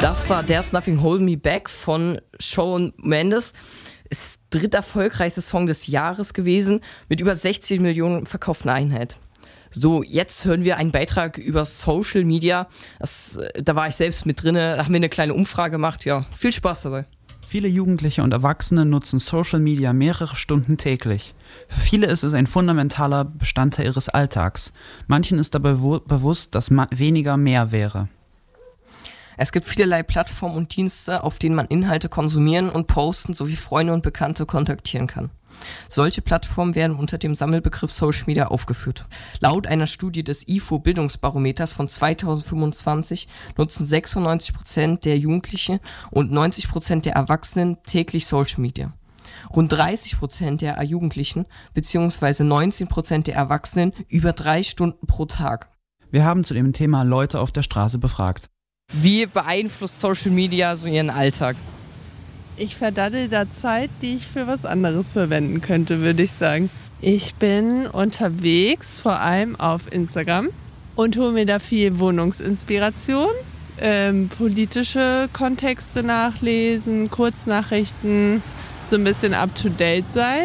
Das war There's Nothing Holding Me Back von Shawn Mendes. Ist dritterfolgreichste Song des Jahres gewesen, mit über 16 Millionen verkauften Einheiten. So, jetzt hören wir einen Beitrag über Social Media. Da war ich selbst mit drin, da haben wir eine kleine Umfrage gemacht. Ja, viel Spaß dabei. Viele Jugendliche und Erwachsene nutzen Social Media mehrere Stunden täglich. Für viele ist es ein fundamentaler Bestandteil ihres Alltags. Manchen ist dabei bewusst, dass weniger mehr wäre. Es gibt vielerlei Plattformen und Dienste, auf denen man Inhalte konsumieren und posten sowie Freunde und Bekannte kontaktieren kann. Solche Plattformen werden unter dem Sammelbegriff Social Media aufgeführt. Laut einer Studie des IFO-Bildungsbarometers von 2025 nutzen 96% der Jugendlichen und 90% der Erwachsenen täglich Social Media. Rund 30% der Jugendlichen bzw. 19% der Erwachsenen über 3 Stunden pro Tag. Wir haben zu dem Thema Leute auf der Straße befragt. Wie beeinflusst Social Media so Ihren Alltag? Ich verdaddel da Zeit, die ich für was anderes verwenden könnte, würde ich sagen. Ich bin unterwegs, vor allem auf Instagram, und hole mir da viel Wohnungsinspiration, politische Kontexte nachlesen, Kurznachrichten, so ein bisschen up-to-date sein.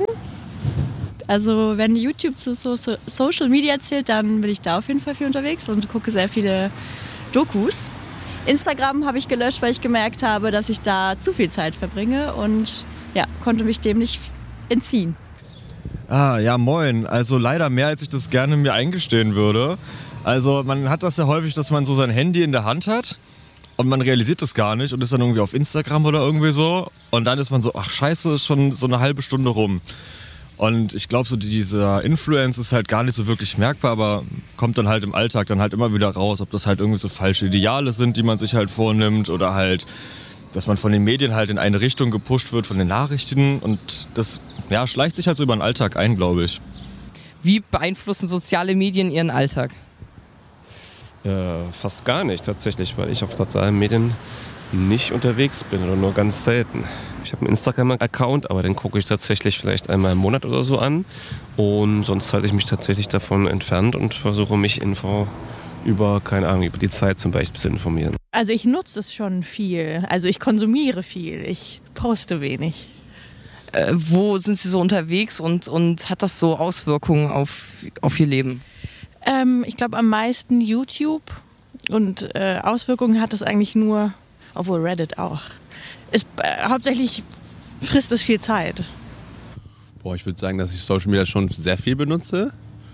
Also wenn YouTube zu Social Media zählt, dann bin ich da auf jeden Fall viel unterwegs und gucke sehr viele Dokus. Instagram habe ich gelöscht, weil ich gemerkt habe, dass ich da zu viel Zeit verbringe und ja, konnte mich dem nicht entziehen. Ja, moin. Also leider mehr, als ich das gerne mir eingestehen würde. Also man hat das ja häufig, dass man so sein Handy in der Hand hat und man realisiert das gar nicht und ist dann irgendwie auf Instagram oder irgendwie so. Und dann ist man so, ach scheiße, ist schon so eine halbe Stunde rum. Und ich glaube, so dieser Influence ist halt gar nicht so wirklich merkbar, aber kommt dann halt im Alltag dann halt immer wieder raus, ob das halt irgendwie so falsche Ideale sind, die man sich halt vornimmt oder halt, dass man von den Medien halt in eine Richtung gepusht wird, von den Nachrichten, und das schleicht sich halt so über den Alltag ein, glaube ich. Wie beeinflussen soziale Medien Ihren Alltag? Fast gar nicht tatsächlich, weil ich auf sozialen Medien nicht unterwegs bin oder nur ganz selten. Ich habe einen Instagram-Account, aber den gucke ich tatsächlich vielleicht einmal im Monat oder so an. Und sonst halte ich mich tatsächlich davon entfernt und versuche mich über die Zeit zum Beispiel zu informieren. Also ich nutze es schon viel. Also ich konsumiere viel. Ich poste wenig. Wo sind Sie so unterwegs und hat das so Auswirkungen auf Ihr Leben? Ich glaube am meisten YouTube. Und Auswirkungen hat es eigentlich nur, obwohl Reddit auch. Hauptsächlich frisst es viel Zeit. Ich würde sagen, dass ich Social Media schon sehr viel benutze.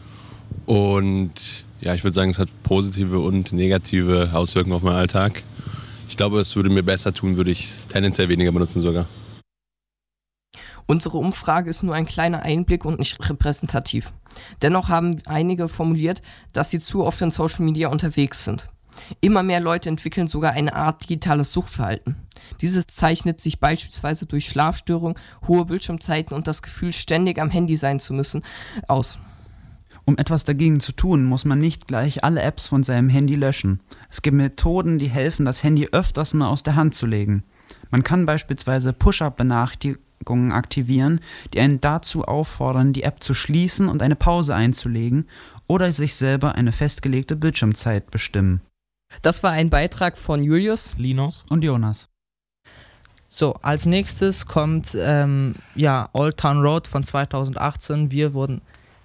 Und ja, ich würde sagen, es hat positive und negative Auswirkungen auf meinen Alltag. Ich glaube, es würde mir besser tun, würde ich es tendenziell weniger benutzen sogar. Unsere Umfrage ist nur ein kleiner Einblick und nicht repräsentativ. Dennoch haben einige formuliert, dass sie zu oft in Social Media unterwegs sind. Immer mehr Leute entwickeln sogar eine Art digitales Suchtverhalten. Dieses zeichnet sich beispielsweise durch Schlafstörungen, hohe Bildschirmzeiten und das Gefühl, ständig am Handy sein zu müssen, aus. Um etwas dagegen zu tun, muss man nicht gleich alle Apps von seinem Handy löschen. Es gibt Methoden, die helfen, das Handy öfters mal aus der Hand zu legen. Man kann beispielsweise Push-Up-Benachrichtigungen aktivieren, die einen dazu auffordern, die App zu schließen und eine Pause einzulegen oder sich selber eine festgelegte Bildschirmzeit bestimmen. Das war ein Beitrag von Julius, Linus und Jonas. So, als nächstes kommt Old Town Road von 2018. Wir wurden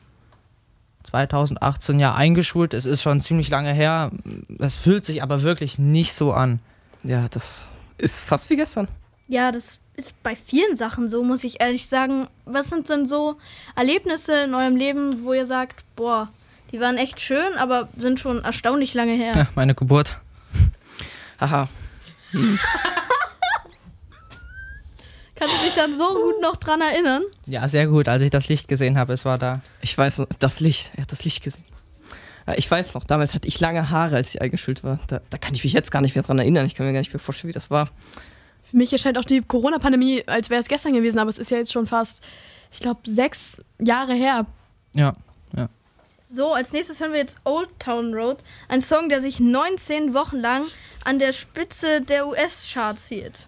2018 eingeschult. Es ist schon ziemlich lange her. Es fühlt sich aber wirklich nicht so an. Ja, das ist fast wie gestern. Ja, das ist bei vielen Sachen so, muss ich ehrlich sagen. Was sind denn so Erlebnisse in eurem Leben, wo ihr sagt, boah, die waren echt schön, aber sind schon erstaunlich lange her? Ja, meine Geburt. Haha. Kannst du dich dann so gut noch dran erinnern? Ja, sehr gut, als ich das Licht gesehen habe, es war da. Ich weiß noch, das Licht, er hat das Licht gesehen. Ja, ich weiß noch, damals hatte ich lange Haare, als ich eingeschult war. Da kann ich mich jetzt gar nicht mehr dran erinnern. Ich kann mir gar nicht mehr vorstellen, wie das war. Für mich erscheint auch die Corona-Pandemie, als wäre es gestern gewesen, aber es ist ja jetzt schon fast, ich glaube, 6 Jahre her. Ja. So, als nächstes hören wir jetzt Old Town Road, ein Song, der sich 19 Wochen lang an der Spitze der US-Charts hielt.